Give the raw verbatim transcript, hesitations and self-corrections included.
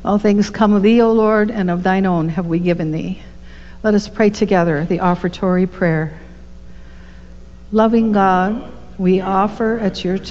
All things come of thee, O Lord, and of thine own have we given thee. Let us pray together the offertory prayer. Loving God, we offer at your